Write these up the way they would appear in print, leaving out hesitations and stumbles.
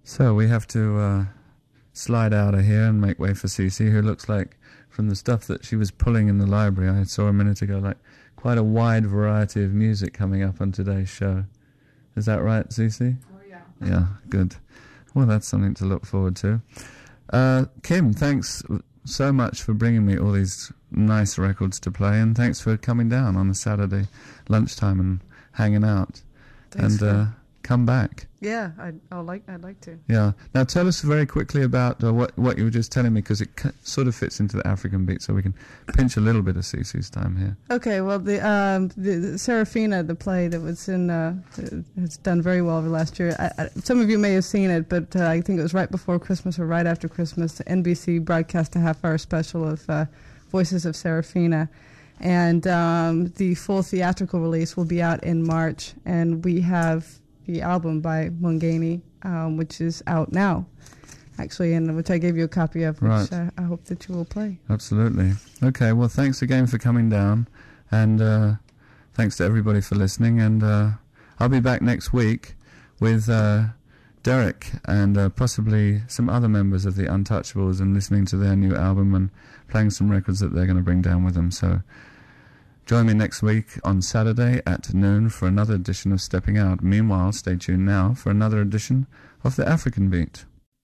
So we have to slide out of here and make way for Cece, who looks like, from the stuff that she was pulling in the library I saw a minute ago, like quite a wide variety of music coming up on today's show. Is that right, Cece? Oh, yeah. Yeah, good. Well, that's something to look forward to. Kim, thanks so much for bringing me all these nice records to play, and thanks for coming down on a Saturday lunchtime and hanging out. Thanks come back. Yeah, I'd like to. Yeah. Now tell us very quickly about what you were just telling me, because it sort of fits into the African beat, so we can pinch a little bit of Cece's time here. Okay. Well, the Serafina, the play that was in, has done very well over last year. Some of you may have seen it, but I think it was right before Christmas or right after Christmas. NBC broadcast a half-hour special of Voices of Serafina. And the full theatrical release will be out in March, and we have the album by Mungeni, which is out now, actually, and which I gave you a copy of, which I hope that you will play. Absolutely. Okay, well, thanks again for coming down, and thanks to everybody for listening, and I'll be back next week with Derek and possibly some other members of the Untouchables, and listening to their new album and playing some records that they're going to bring down with them. So join me next week on Saturday at noon for another edition of Stepping Out. Meanwhile, stay tuned now for another edition of the African Beat.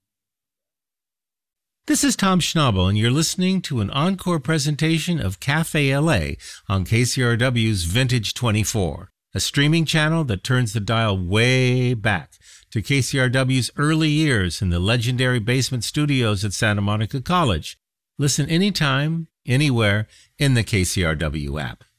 This is Tom Schnabel, and you're listening to an encore presentation of Cafe LA on KCRW's Vintage 24, a streaming channel that turns the dial way back to KCRW's early years in the legendary basement studios at Santa Monica College. Listen anytime, anywhere in the KCRW app.